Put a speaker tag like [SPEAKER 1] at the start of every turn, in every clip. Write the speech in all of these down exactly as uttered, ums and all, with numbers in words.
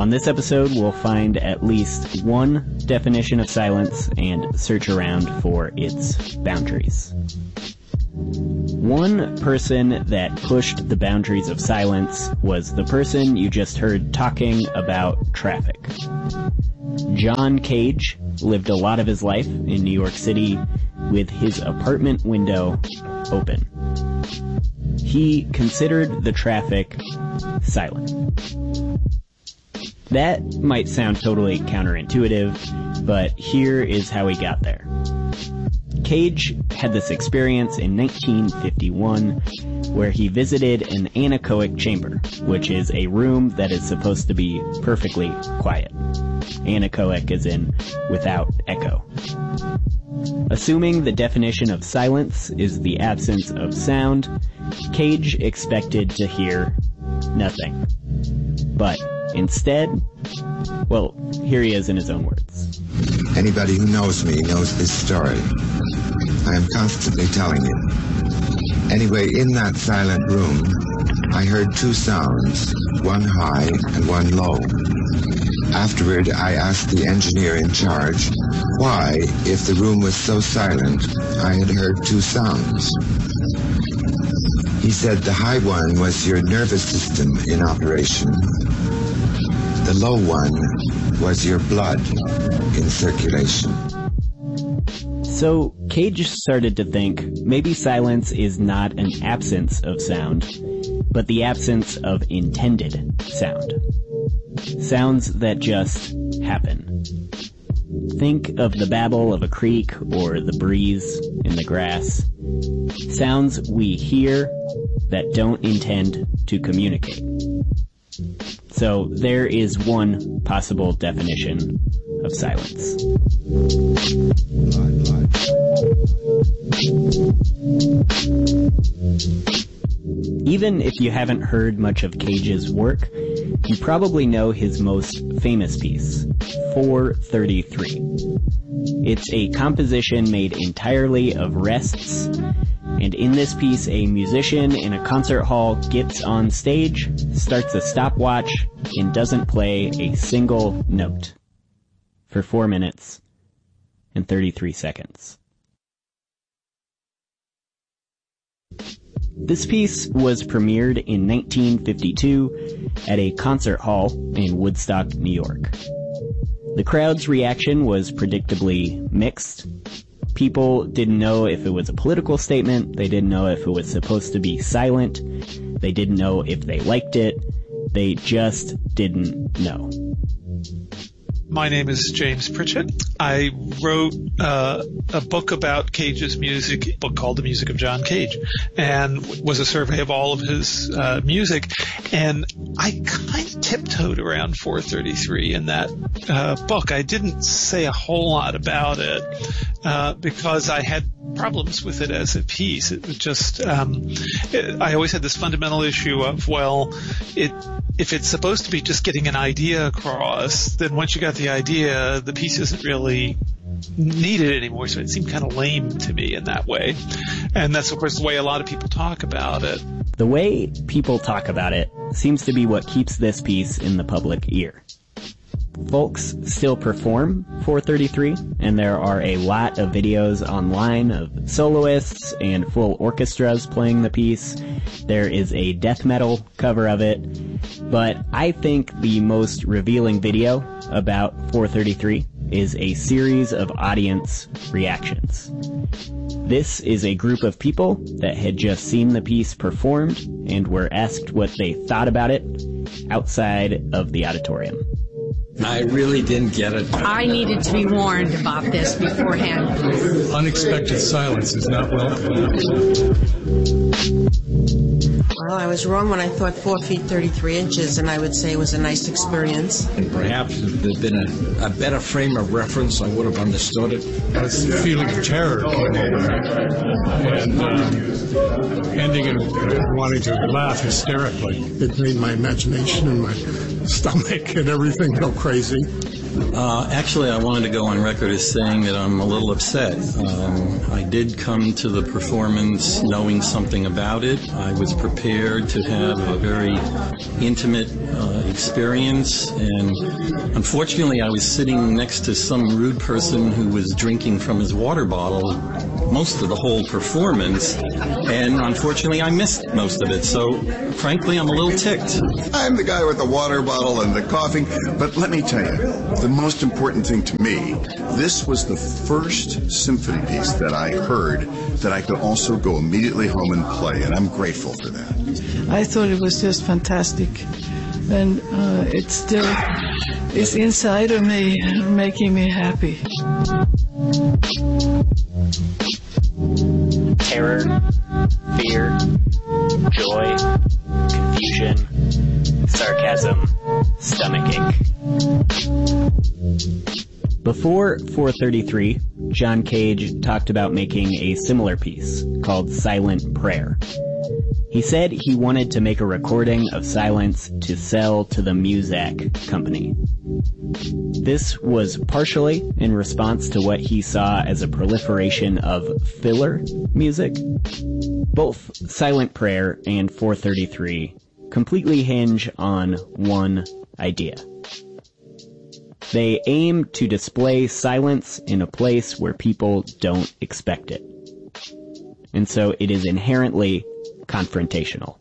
[SPEAKER 1] On this episode, we'll find at least one definition of silence and search around for its boundaries. One person that pushed the boundaries of silence was the person you just heard talking about traffic. John Cage lived a lot of his life in New York City with his apartment window open. He considered the traffic silent. That might sound totally counterintuitive, but here is how he got there. Cage had this experience in nineteen fifty-one where he visited an anechoic chamber, which is a room that is supposed to be perfectly quiet. Anechoic as in without echo. Assuming the definition of silence is the absence of sound, Cage expected to hear nothing. But instead, well, here he is in his own words.
[SPEAKER 2] Anybody who knows me knows this story. I am constantly telling you. Anyway, in that silent room, I heard two sounds, one high and one low. Afterward, I asked the engineer in charge why, if the room was so silent, I had heard two sounds. He said the high one was your nervous system in operation. The low one was your blood in circulation.
[SPEAKER 1] So Cage started to think maybe silence is not an absence of sound, but the absence of intended sound. Sounds that just happen. Think of the babble of a creek or the breeze in the grass. Sounds we hear that don't intend to communicate. So there is one possible definition of silence. Even if you haven't heard much of Cage's work, you probably know his most famous piece, four thirty-three. It's a composition made entirely of rests, and in this piece a musician in a concert hall gets on stage, starts a stopwatch, and doesn't play a single note for four minutes and thirty-three seconds. This piece was premiered in nineteen fifty-two at a concert hall in Woodstock, New York. The crowd's reaction was predictably mixed. People didn't know if it was a political statement, they didn't know if it was supposed to be silent, they didn't know if they liked it, they just didn't know.
[SPEAKER 3] My name is James Pritchett. I wrote uh, a book about Cage's music, a book called The Music of John Cage, and was a survey of all of his uh, music. And I kind of tiptoed around four thirty-three in that uh, book. I didn't say a whole lot about it uh, because I had problems with it as a piece. It was just, um, it, I always had this fundamental issue of, well, it if it's supposed to be just getting an idea across, then once you got the idea, the piece isn't really needed anymore. So it seemed kind of lame to me in that way. And that's, of course, the way a lot of people talk about it.
[SPEAKER 1] The way people talk about it seems to be what keeps this piece in the public ear. Folks still perform four thirty-three, and there are a lot of videos online of soloists and full orchestras playing the piece. There is a death metal cover of it, but I think the most revealing video about four thirty-three is a series of audience reactions. This is a group of people that had just seen the piece performed and were asked what they thought about it outside of the auditorium.
[SPEAKER 4] I really didn't get it.
[SPEAKER 5] I needed to be warned about this beforehand.
[SPEAKER 6] Unexpected silence is not welcome.
[SPEAKER 7] Well, I was wrong when I thought four feet thirty-three inches, and I would say it was a nice experience.
[SPEAKER 4] And perhaps if there'd been a, a better frame of reference, I would have understood it.
[SPEAKER 6] A feeling of terror came over me, and um, ending in wanting to laugh hysterically. It made my imagination and my stomach and everything go crazy.
[SPEAKER 8] Uh, actually, I wanted to go on record as saying that I'm a little upset. Um, I did come to the performance knowing something about it. I was prepared to have a very intimate uh, experience, and unfortunately I was sitting next to some rude person who was drinking from his water bottle most of the whole performance, and unfortunately I missed most of it, so frankly I'm a little ticked.
[SPEAKER 9] I'm the guy with the water bottle and the coughing, but let me tell you, the most important thing to me, this was the first symphony piece that I heard that I could also go immediately home and play, and I'm grateful for that.
[SPEAKER 10] I thought it was just fantastic, and uh, it still is inside of me, making me happy.
[SPEAKER 1] Terror, fear, joy, confusion, sarcasm, stomachache. Before four thirty-three, John Cage talked about making a similar piece called Silent Prayer. He said he wanted to make a recording of Silence to sell to the Muzak company. This was partially in response to what he saw as a proliferation of filler music. Both Silent Prayer and four thirty-three completely hinge on one idea. They aim to display silence in a place where people don't expect it. And so it is inherently confrontational.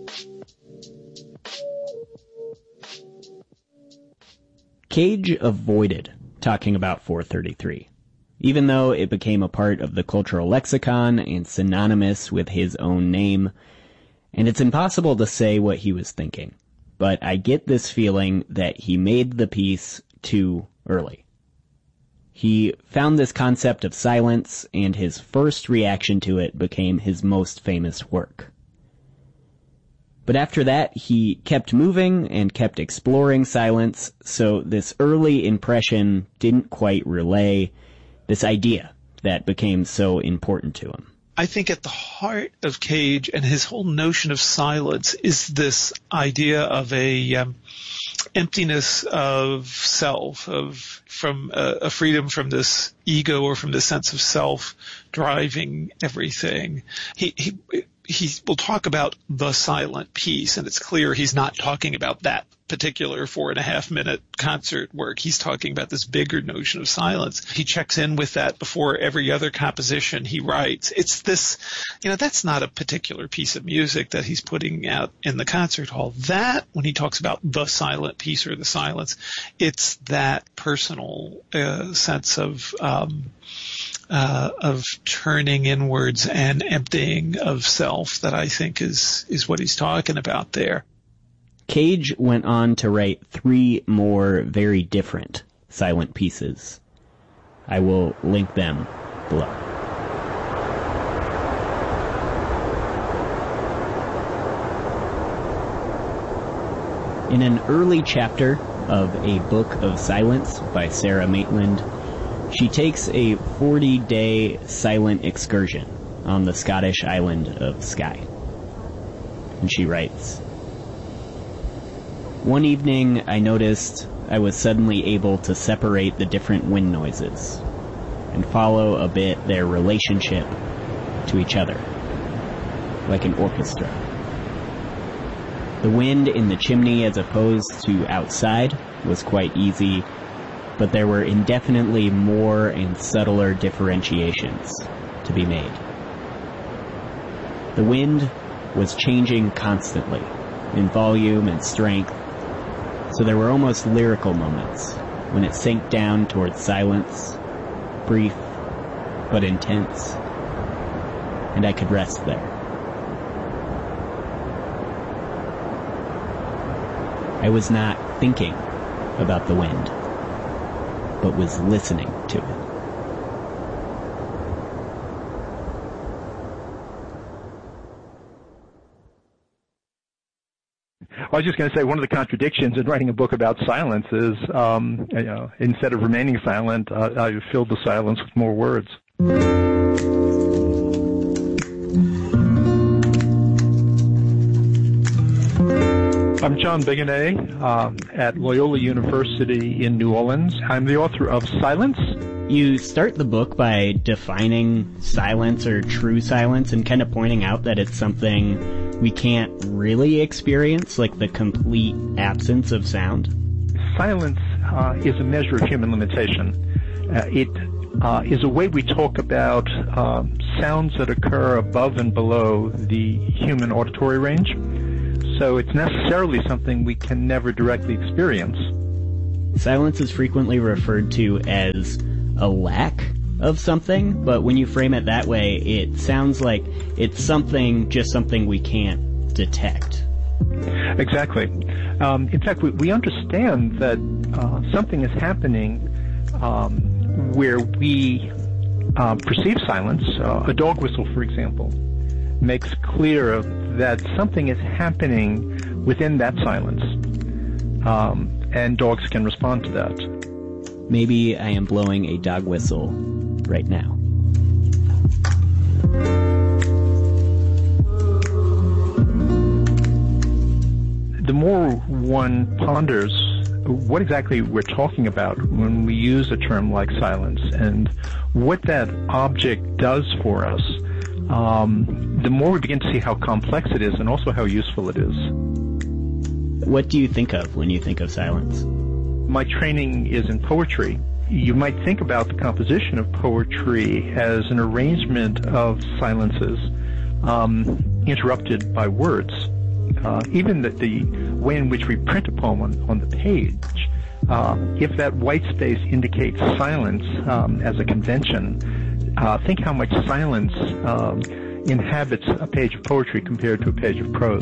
[SPEAKER 1] Cage avoided talking about four thirty-three, even though it became a part of the cultural lexicon and synonymous with his own name, and it's impossible to say what he was thinking, but I get this feeling that he made the piece too early. He found this concept of silence, and his first reaction to it became his most famous work. But after that, he kept moving and kept exploring silence, so this early impression didn't quite relay this idea that became so important to him.
[SPEAKER 3] I think at the heart of Cage and his whole notion of silence is this idea of a um, emptiness of self, of from uh, a freedom from this ego or from this sense of self driving everything. He he he will talk about the silent piece, and it's clear he's not talking about that particular four and a half minute concert work. He's talking about this bigger notion of silence. He checks in with that before every other composition he writes. It's this, you know, that's not a particular piece of music that he's putting out in the concert hall. That, when he talks about the silent piece or the silence, it's that personal uh, sense of um Uh, of turning inwards and emptying of self that I think is, is what he's talking about there.
[SPEAKER 1] Cage went on to write three more very different silent pieces. I will link them below. In an early chapter of A Book of Silence by Sarah Maitland, she takes a forty-day silent excursion on the Scottish island of Skye. And she writes, "One evening I noticed I was suddenly able to separate the different wind noises and follow a bit their relationship to each other, like an orchestra. The wind in the chimney as opposed to outside was quite easy, but there were indefinitely more and subtler differentiations to be made. The wind was changing constantly in volume and strength, so there were almost lyrical moments when it sank down towards silence, brief but intense, and I could rest there. I was not thinking about the wind, but was listening to it."
[SPEAKER 11] I was just going to say, one of the contradictions in writing a book about silence is, um, you know, instead of remaining silent, uh, I filled the silence with more words. I'm John Bigonnet uh, at Loyola University in New Orleans. I'm the author of Silence,
[SPEAKER 1] You start the book by defining silence or true silence and kind of pointing out that it's something we can't really experience, like the complete absence of sound.
[SPEAKER 11] Silence uh, is a measure of human limitation. Uh, it uh, is a way we talk about uh, sounds that occur above and below the human auditory range. So it's necessarily something we can never directly experience.
[SPEAKER 1] Silence is frequently referred to as a lack of something, but when you frame it that way, it sounds like it's something, just something we can't detect.
[SPEAKER 11] Exactly. Um, in fact, we, we understand that uh, something is happening um, where we uh, perceive silence. Uh, a dog whistle, for example, makes clear that something is happening within that silence, um, and dogs can respond to that.
[SPEAKER 1] Maybe I am blowing a dog whistle right now.
[SPEAKER 11] The more one ponders what exactly we're talking about when we use a term like silence and what that object does for us, um, the more we begin to see how complex it is and also how useful it is.
[SPEAKER 1] What do you think of when you think of silence?
[SPEAKER 11] My training is in poetry. You might think about the composition of poetry as an arrangement of silences um, interrupted by words. Uh, even the, the way in which we print a poem on, on the page, uh, if that white space indicates silence um, as a convention, uh, think how much silence um, inhabits a page of poetry compared to a page of prose.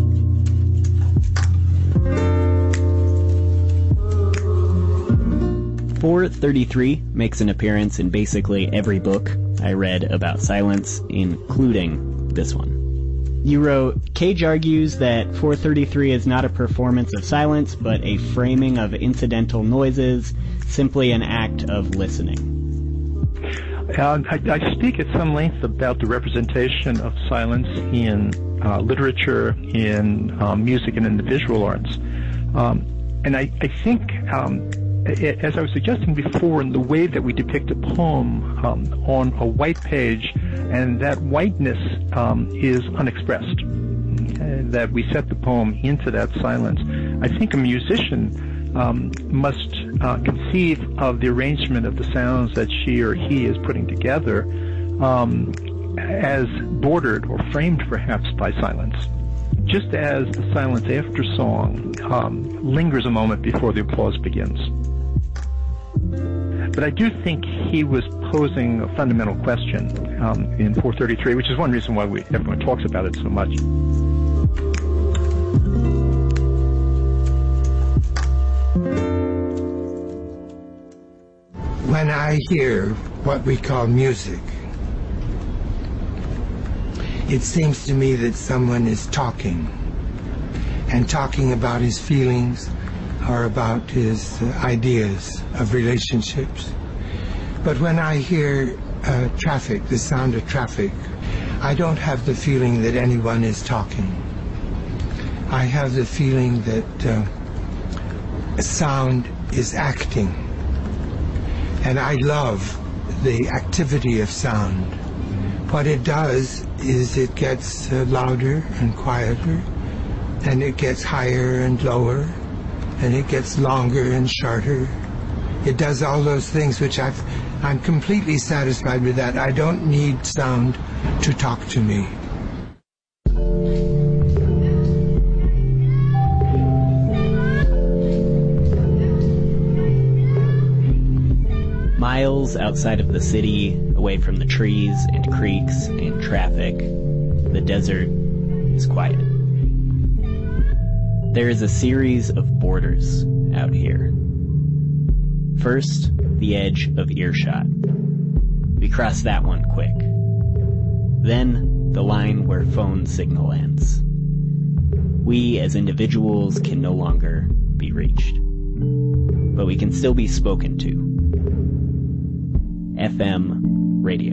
[SPEAKER 1] four thirty-three makes an appearance in basically every book I read about silence, including this one. You wrote, Cage argues that four thirty-three is not a performance of silence, but a framing of incidental noises, simply an act of listening.
[SPEAKER 11] Uh, I, I speak at some length about the representation of silence in uh, literature, in um, music, and in the visual arts. Um, and I, I think, um, as I was suggesting before, in the way that we depict a poem um, on a white page, and that whiteness um, is unexpressed, uh, that we set the poem into that silence. I think a musician um, must uh, conceive of the arrangement of the sounds that she or he is putting together um, as bordered or framed perhaps by silence, just as the silence after song um, lingers a moment before the applause begins. But I do think he was posing a fundamental question um, in four thirty-three, which is one reason why we, everyone talks about it so much.
[SPEAKER 12] When I hear what we call music, it seems to me that someone is talking, and talking about his feelings, or about his uh, ideas of relationships. But when I hear uh, traffic, the sound of traffic, I don't have the feeling that anyone is talking. I have the feeling that uh, sound is acting. And I love the activity of sound. What it does is it gets uh, louder and quieter, and it gets higher and lower, and it gets longer and shorter. It does all those things which I've, I'm completely satisfied with that. I don't need sound to talk to me.
[SPEAKER 1] Miles outside of the city, away from the trees and creeks and traffic, the desert is quiet. There is a series of borders out here. First, the edge of earshot. We cross that one quick. Then, the line where phone signal ends. We, as individuals, can no longer be reached. But we can still be spoken to. F M radio.